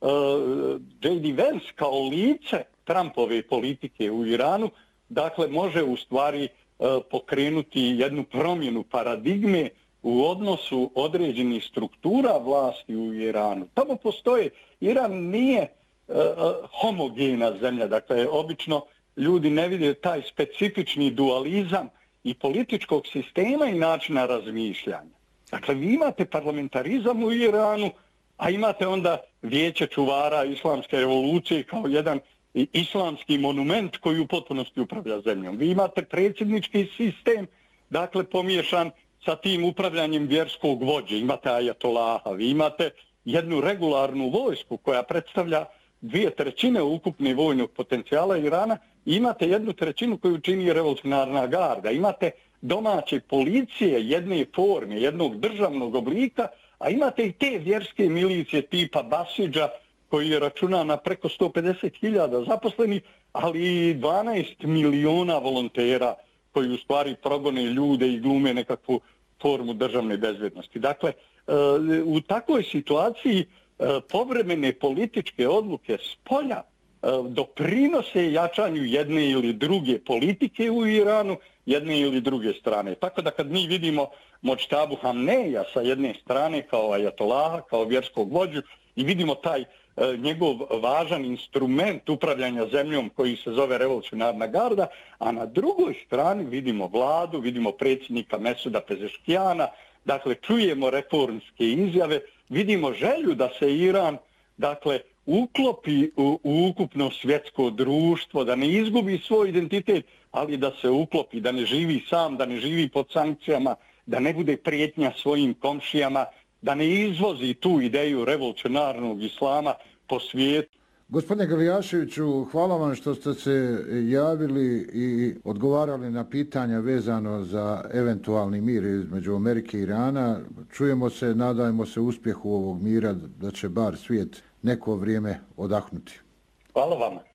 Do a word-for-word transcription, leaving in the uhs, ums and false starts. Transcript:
J D Vance kao lice Trumpove politike u Iranu, dakle, može u stvari pokrenuti jednu promjenu paradigme u odnosu određenih struktura vlasti u Iranu. Tamo postoje, Iran nije uh, homogena zemlja, dakle, obično ljudi ne vide taj specifični dualizam i političkog sistema i načina razmišljanja. Dakle, vi imate parlamentarizam u Iranu, a imate onda vijeće čuvara islamske revolucije kao jedan islamski monument koji u potpunosti upravlja zemljom. Vi imate predsjednički sistem, dakle, pomiješan sa tim upravljanjem vjerskog vođe. Imate ajatolaha, vi imate jednu regularnu vojsku koja predstavlja dvije trećine ukupne vojnog potencijala Irana, imate jednu trećinu koju čini revolucionarna garda, imate domaće policije jedne forme, jednog državnog oblika, a imate i te vjerske milicije tipa Basidža koji je računa na preko sto pedeset hiljada zaposlenih, ali i dvanaest miliona volontera koji u stvari progone ljude i glume nekakvu formu državne bezbjednosti. Dakle, u takvoj situaciji povremene političke odluke spolja doprinose jačanju jedne ili druge politike u Iranu, jedne ili druge strane. Tako da kad mi vidimo Močtabu Hamneja sa jedne strane kao ajatolaha, kao vjerskog vođu i vidimo taj njegov važan instrument upravljanja zemljom koji se zove revolucionarna garda, a na drugoj strani vidimo vladu, vidimo predsjednika Mesuda Pezeškijana, dakle čujemo reformske izjave, vidimo želju da se Iran, dakle, uklopi u, u ukupno svjetsko društvo, da ne izgubi svoj identitet, ali da se uklopi, da ne živi sam, da ne živi pod sankcijama, da ne bude prijetnja svojim komšijama, da ne izvozi tu ideju revolucionarnog islama po svijetu. Gospodine Gavijaševiću, hvala vam što ste se javili i odgovarali na pitanja vezano za eventualni mir između Amerike i Irana. Čujemo se, nadajmo se uspjehu ovog mira, da će bar svijet neko vrijeme odahnuti. Hvala vama.